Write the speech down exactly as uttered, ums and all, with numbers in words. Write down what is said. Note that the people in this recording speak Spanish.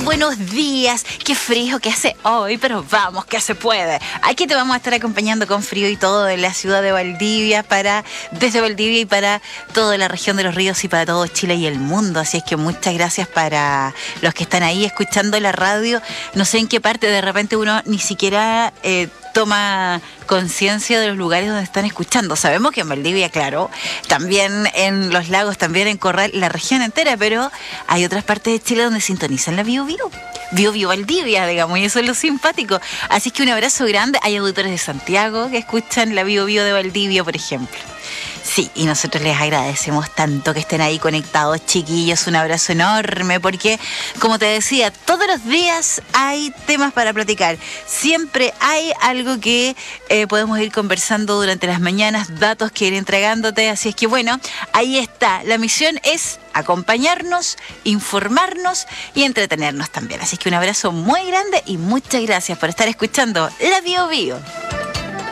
buenos días. Qué frío que hace hoy, pero vamos, que se puede. Aquí te vamos a estar acompañando con frío y todo en la ciudad de Valdivia, para desde Valdivia y para toda la región de los ríos y para todo Chile y el mundo. Así es que muchas gracias para los que están ahí escuchando la radio. No sé en qué parte, de repente uno ni siquiera eh, toma conciencia de los lugares donde están escuchando. Sabemos que en Valdivia, claro, también en los lagos, también en Corral, la región entera, pero hay otras partes de Chile donde sintonizan la Bio Bio. Bio Bio Valdivia, digamos, y eso es lo simpático. Así que un abrazo grande. Hay auditores de Santiago que escuchan la Bio Bio de Valdivia, por ejemplo. Sí, y nosotros les agradecemos tanto que estén ahí conectados, chiquillos. Un abrazo enorme, porque, como te decía, todos los días hay temas para platicar. Siempre hay algo que eh, podemos ir conversando durante las mañanas, datos que ir entregándote. Así es que, bueno, ahí está. La misión es acompañarnos, informarnos y entretenernos también. Así es que un abrazo muy grande y muchas gracias por estar escuchando La Bio Bio.